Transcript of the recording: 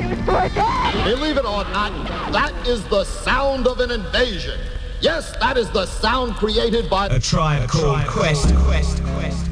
Believe it or not, that is the sound of an invasion. Yes, that is the sound created by a tribe called Quest.